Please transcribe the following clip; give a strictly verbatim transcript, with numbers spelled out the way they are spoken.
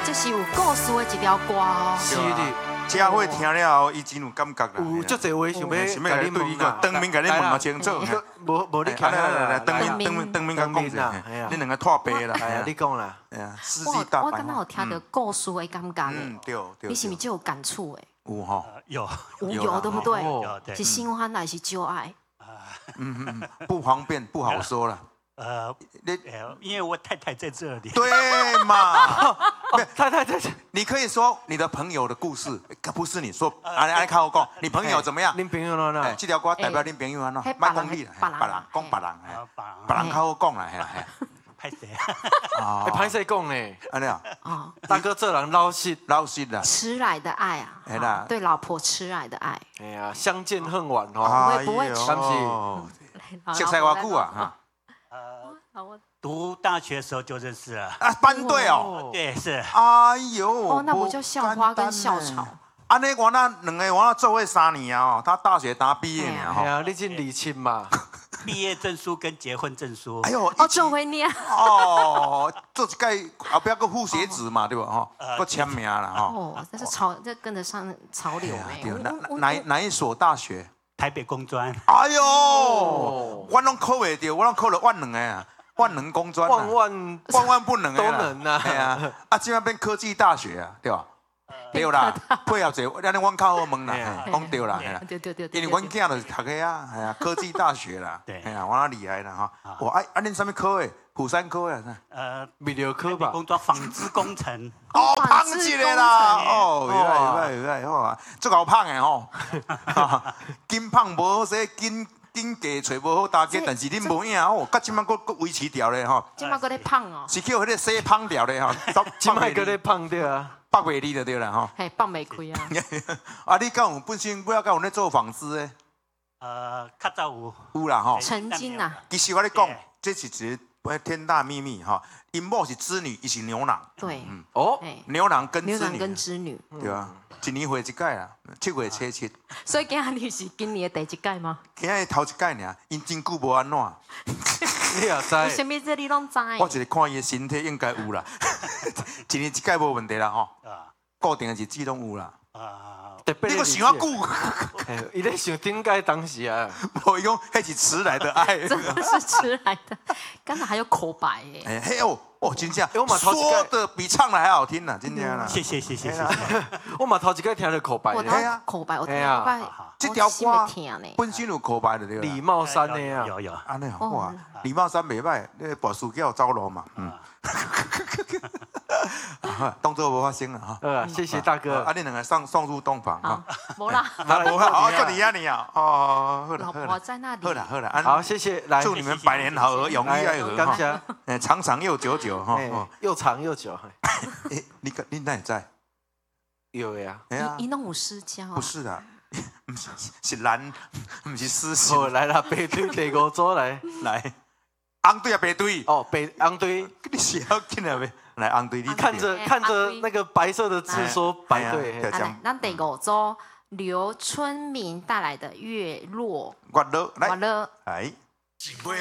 这是有故事的一条歌哦。 是的。 佳慧听了后，伊真有感觉啦。 有足侪话想要想要你对伊个，当面甲你问嘛清楚。 无无你看来，当面当面当面甲讲一下，你两个脱白啦。 哎呀，你讲啦。 哎呀，世我纪大我刚刚有听到故事的感觉嗯，对对。 你是不是就有感触诶？ 有吼， 有有有对不对？ 有对。 是新欢还是旧爱？ 嗯嗯，不方便不好说了。 呃，你因为我太太在这里。 对嘛？ 太太太， 你可以说你的朋友的故事，可不是你说。安安看我讲，你朋友怎么样？ 恁朋友喏喏。 哎，这条歌代表恁朋友安喏，别讲你啦，别人讲别人，别人较好讲啦，系啦系。 拍谁？ 哦， 歹势讲呢？ 安尼啊？ 哦， 大哥做人老实老实啦。 迟来的爱啊， 系啦， 对老婆迟来的爱。 哎呀，相见恨晚哦。 不会不会， 是不是？熟悉偌久啊？哈。 呃，读大学的时候就认识了啊，班队哦， 对是。 哎呦， 哦，那不就校花跟校草？ 安尼我那两个我做伙三年啊哦，他大学刚毕业呢哈。哎呀，你真离亲嘛？ 毕业证书跟结婚证书。 哎呦， 哦，做伙念。 哦，做一届后壁个副学子嘛，对吧？哈，个签名啦哈。 哦，这是潮，这跟得上潮流哎。 哪哪哪一所大学？ 台北工专。 哎呦，我拢考袂到，我拢考了万能哎。 万能工专， 万万万万不能都能啊！ 哎呀，啊，今晚变科技大学啊，对吧？对啦，配合者，咱阮较好问啦，讲对啦， 对对对， 因为阮囝就是读个啊，哎呀，科技大学啦，哎呀，我那厉害啦哈！我哎，啊，恁什么科诶？釜山科啊？ 呃， 物流科吧？ 工专纺织工程。 哦，胖一个啦，哦，有来有来有来，好啊，足够胖诶吼，金胖无好势，金。 金价找无好大价，但是恁无影哦，到即摆佫佫维持掉咧吼。 即摆佫咧胖哦。 是叫迄个洗胖掉咧吼。 即摆佫咧胖掉啊， 放袂离就对啦吼。 嘿，放袂开啊。 啊，你敢有本身不要敢有咧做纺织诶？ 呃，较早有。 有啦吼。 曾经啊。 其实我咧讲，这是一个天大秘密哈。因某是织女，伊是牛郎。 对。 哦。牛郎跟织女。 牛郎跟织女。 对啊。 一年回一届啦，七月初七。 所以今日是今年的第一届吗？ 今日头一届尔，因真久无安怎。 你也知？ 为什么这你拢知？ 我就是看伊的身体应该有啦，一年一届无问题啦吼。固定的日子拢有啦。啊，你个想啊久。 伊咧想顶届当时啊， 我用迄是迟来的爱。 真的是迟来的，刚才还有口白耶。 哎嘿哦。 哦，真正说的比唱的还好听呢，真正啦。 谢谢谢谢谢谢。 我嘛头一个听到口白， 对啊，口白，我听口白， 这条歌本身有口白的对啦。 李茂山的呀， 有有。 安尼好啊，李茂山袂歹，那博士叫走路嘛，嗯。当作无发生了哈。 呃，谢谢大哥。 啊，你两个送送入洞房啊。 无啦。 无好，就你啊你啊。哦，好了老婆在那里。 好了好了， 好，谢谢，来， 祝你们百年好合，永浴爱河。 感谢。 哎，长长又久久哈。 又长又久。 哎，你个你哪也在？ 有呀。 哎呀。一弄五私交。 不是的。是蓝，不是私信。 好，来啦，背对第五组来来。红队啊，白队哦，白红队， 你是要进来没？来红队，你看着看着那个白色的字说白队。 来，咱第五组刘春明带来的《月落》。 月落， 来， 来。